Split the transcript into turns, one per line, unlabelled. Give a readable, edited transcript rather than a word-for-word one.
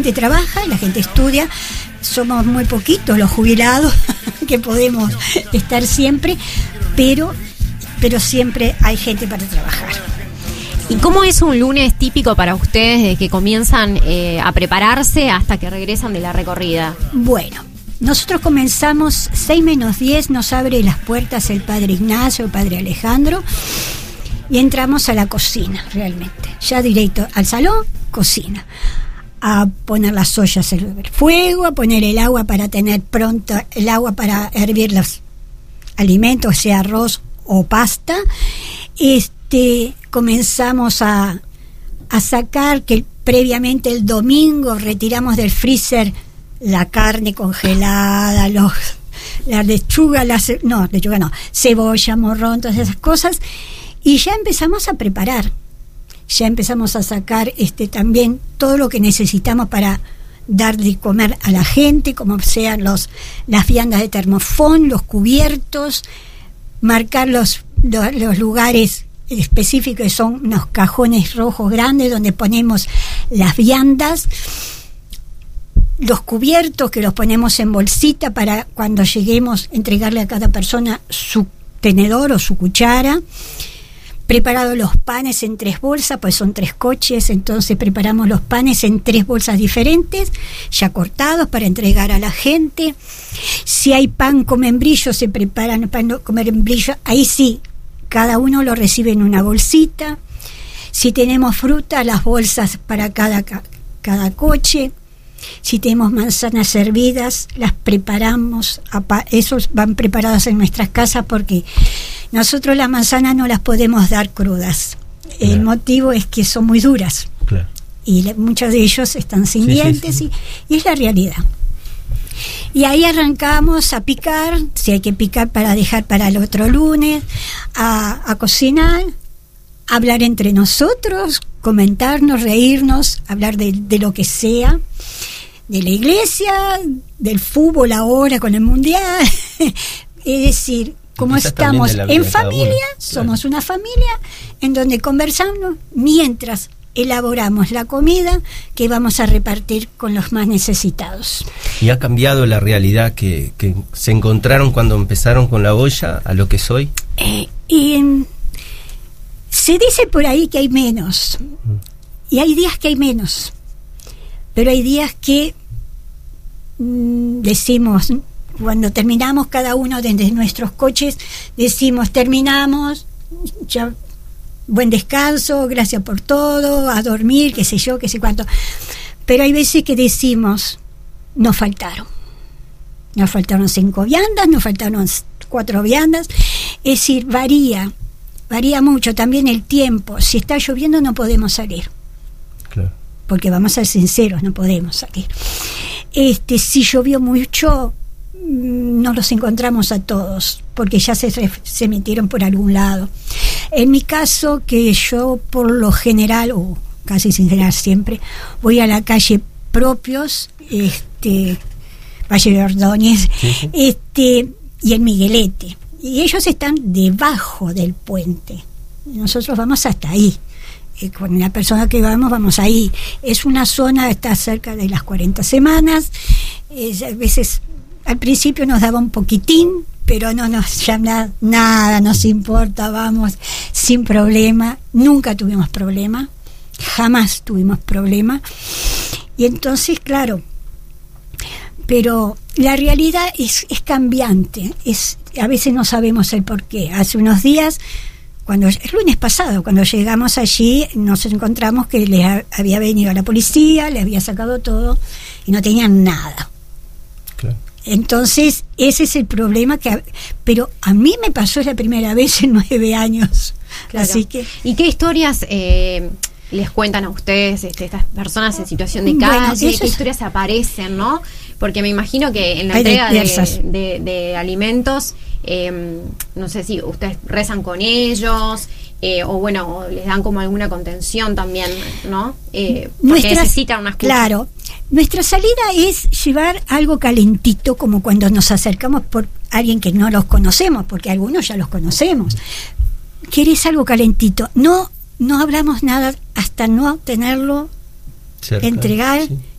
gente trabaja, la gente estudia, somos muy poquitos los jubilados que podemos estar siempre, pero siempre hay gente para trabajar.
¿Y cómo es un lunes típico para ustedes desde que comienzan a prepararse hasta que regresan de la recorrida?
Bueno, nosotros comenzamos 6:10, nos abre las puertas el padre Ignacio, el padre Alejandro, y entramos a la cocina, realmente. Ya directo al salón, cocina. A poner las ollas en el fuego, a poner el agua para tener pronto el agua para hervir los alimentos, sea arroz o pasta. Comenzamos a sacar, que previamente el domingo retiramos del freezer la carne congelada, la lechuga, cebolla, morrón, todas esas cosas, y ya empezamos a preparar, ya empezamos a sacar también todo lo que necesitamos para dar de comer a la gente, como sean las viandas de termofón, los cubiertos, marcar los lugares específicos, que son unos cajones rojos grandes donde ponemos las viandas, los cubiertos que los ponemos en bolsita para cuando lleguemos entregarle a cada persona su tenedor o su cuchara. Preparados los panes en 3 bolsas, pues son 3 coches, entonces preparamos los panes en 3 bolsas diferentes, ya cortados para entregar a la gente. Si hay pan con membrillo, se preparan pan con membrillo, ahí sí, cada uno lo recibe en una bolsita. Si tenemos fruta, las bolsas para cada coche. Si tenemos manzanas hervidas, las preparamos, esos van preparados en nuestras casas porque nosotros las manzanas no las podemos dar crudas. Claro. El motivo es que son muy duras. Claro. Y muchos de ellos están sin dientes. Sí. Y es la realidad. Y ahí arrancamos a picar, si hay que picar para dejar para el otro lunes, a cocinar, a hablar entre nosotros, comentarnos, reírnos, hablar de lo que sea, de la iglesia, del fútbol ahora con el mundial. Es decir, como estamos en familia, somos una familia en donde conversamos mientras elaboramos la comida que vamos a repartir con los más necesitados.
¿Y ha cambiado la realidad que se encontraron cuando empezaron con la olla a lo que es hoy?
Se dice por ahí que hay menos, y hay días que hay menos, pero hay días que decimos, cuando terminamos cada uno desde nuestros coches, decimos, terminamos, ya, buen descanso, gracias por todo, a dormir, qué sé yo, qué sé cuánto. Pero hay veces que decimos, nos faltaron 5 viandas, nos faltaron 4 viandas, es decir, varía mucho también el tiempo. Si está lloviendo no podemos salir, claro, porque vamos a ser sinceros, no podemos salir. Si llovió mucho, no los encontramos a todos, porque ya se metieron por algún lado. En mi caso, que yo por lo general, o casi sin general siempre, voy a la calle Propios, Valle de Ordóñez, y el Miguelete, y ellos están debajo del puente. Nosotros vamos hasta ahí. Con la persona que vamos ahí. Es una zona, está cerca de las 40 semanas. A veces al principio nos daba un poquitín, pero no nos llama nada, nos importa, vamos sin problema. Nunca tuvimos problema, jamás tuvimos problema. Y entonces, claro, pero la realidad es cambiante. A veces no sabemos el porqué. Hace unos días, el lunes pasado, cuando llegamos allí, nos encontramos que les había venido la policía, les había sacado todo y no tenían nada. Claro. Entonces, ese es el problema pero a mí me pasó la primera vez en 9 años. Claro. Así que.
¿Y qué historias les cuentan a ustedes estas personas en situación de calle? ¿Qué historias aparecen, no? Porque me imagino que en la entrega de alimentos, no sé si ustedes rezan con ellos, o les dan como alguna contención también, ¿no? Porque necesitan una escucha.
Claro, nuestra salida es llevar algo calentito, como cuando nos acercamos por alguien que no los conocemos, porque algunos ya los conocemos. ¿Querés algo calentito? No hablamos nada hasta no tenerlo cerca, entregar. Sí.